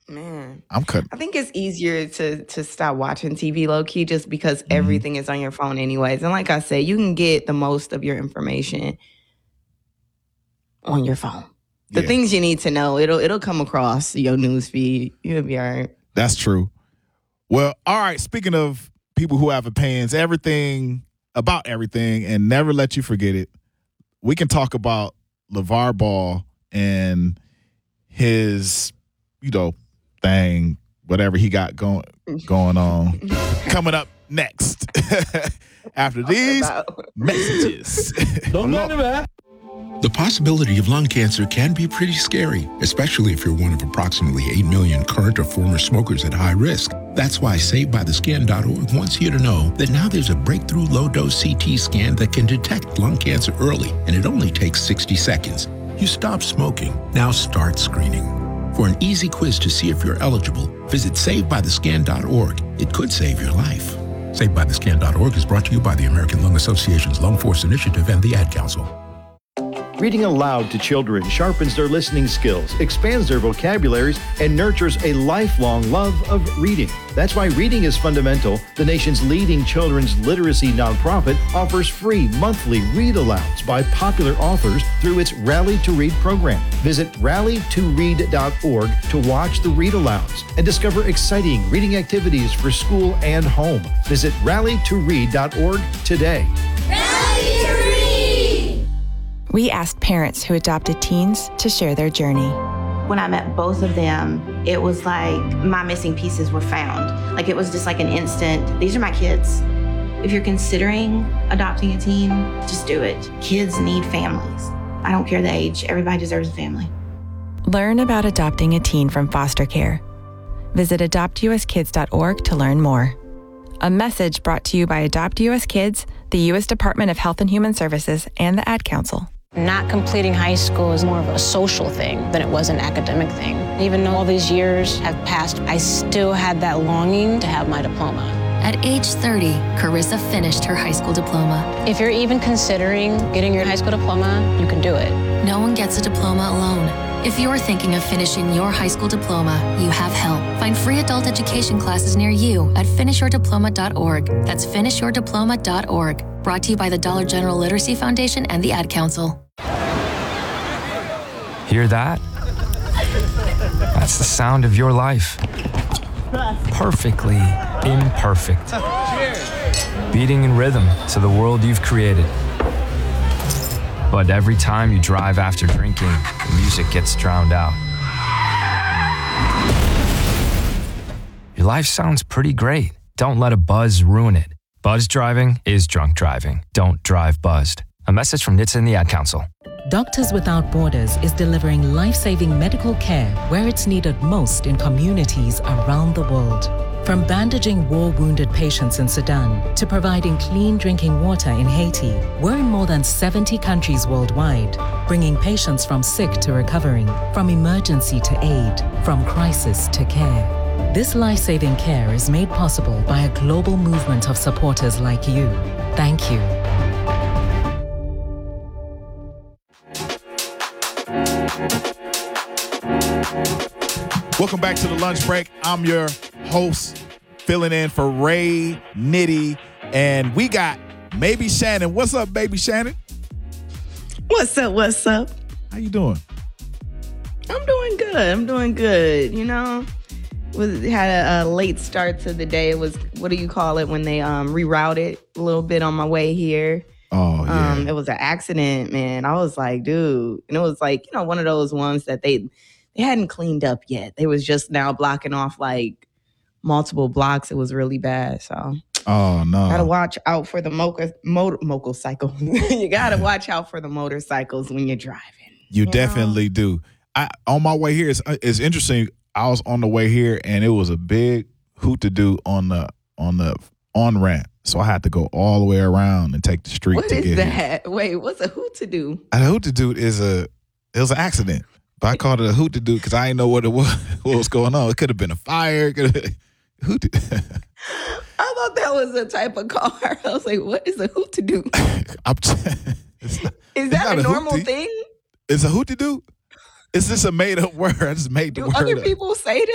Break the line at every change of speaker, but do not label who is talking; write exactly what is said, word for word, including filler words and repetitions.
Man,
I'm cutting.
I think it's easier to to stop watching T V low key just because
Mm-hmm.
everything is on your phone anyways. And like I said, you can get the most of your information on your phone. The
Yeah.
things you need to know, it'll it'll come across your news feed. You'll be all right.
That's true. Well, all right. Speaking of people who have opinions, everything about everything, and never let you forget it, we can talk about LeVar Ball and his, you know, thing, whatever he got going going on, coming up next after these messages.
Don't go anywhere.
The possibility of lung cancer can be pretty scary, especially if you're one of approximately eight million current or former smokers at high risk. That's why Saved By The Scan dot org wants you to know that now there's a breakthrough low-dose C T scan that can detect lung cancer early, and it only takes sixty seconds. You stop smoking, now start screening. For an easy quiz to see if you're eligible, visit Saved By The Scan dot org. It could save your life. Saved By The Scan dot org is brought to you by the American Lung Association's Lung Force Initiative and the Ad Council.
Reading aloud to children sharpens their listening skills, expands their vocabularies, and nurtures a lifelong love of reading. That's why Reading is Fundamental, the nation's leading children's literacy nonprofit, offers free monthly read-alouds by popular authors through its Rally to Read program. Visit rally to read dot org to watch the read-alouds and discover exciting reading activities for school and home. Visit rally to read dot org today.
Rally to Read!
We asked parents who adopted teens to share their journey.
When I met both of them, it was like my missing pieces were found. Like it was just like an instant, these are my kids. If you're considering adopting a teen, just do it. Kids need families. I don't care the age, everybody deserves a family.
Learn about adopting a teen from foster care. Visit adopt u s kids dot org to learn more. A message brought to you by Adopt U S Kids, the U S Department of Health and Human Services, and the Ad Council.
Not completing high school is more of a social thing than it was an academic thing. Even though all these years have passed, I still had that longing to have my diploma.
At age thirty, Carissa finished her high school diploma.
If you're even considering getting your high school diploma, you can do it.
No one gets a diploma alone. If you're thinking of finishing your high school diploma, you have help. Find free adult education classes near you at finish your diploma dot org. That's finish your diploma dot org. Brought to you by the Dollar General Literacy Foundation and the Ad Council.
Hear that? That's the sound of your life. Perfectly imperfect. Beating in rhythm to the world you've created. But every time you drive after drinking, the music gets drowned out. Your life sounds pretty great. Don't let a buzz ruin it. Buzz driving is drunk driving. Don't drive buzzed. A message from N H T S A and the Ad Council.
Doctors Without Borders is delivering life-saving medical care where it's needed most in communities around the world. From bandaging war-wounded patients in Sudan to providing clean drinking water in Haiti, we're in more than seventy countries worldwide, bringing patients from sick to recovering, from emergency to aid, from crisis to care. This life-saving care is made possible by a global movement of supporters like you. Thank you.
Welcome back to the lunch break. I'm your host, filling in for Ray Nitty, and we got Baby Shannon. What's up, Baby Shannon?
What's up? What's up?
How you doing?
I'm doing good. I'm doing good. You know, was had a, a late start to the day. It was, what do you call it when they um rerouted a little bit on my way here?
Oh yeah.
Um, it was an accident, man. I was like, dude, and it was like, you know, one of those ones that they they hadn't cleaned up yet. They was just now blocking off like multiple blocks. It was really bad. So
oh no,
gotta watch out for the mocha motor motorcycle. You gotta watch out for the motorcycles when you're driving.
You,
you
definitely
know?
do. I on my way here, it's, it's interesting. I was on the way here, and it was a big hoot to do on the on the on ramp. So I had to go all the way around and take the street.
What
to
is
get
that?
Here.
Wait, what's a hoot to do?
A hoot to do is a it was an accident, but I called it a hoot to do because I didn't know what it was, what was going on. It could have been a fire. It could have hoot. To,
I thought that was a type of car. I was like, what is a hoot to do?
I'm t- not,
is that a, a normal
hootie.
thing?
It's a hoot to do. Is this a made up word? I just made the
do
word
other
up.
people say this?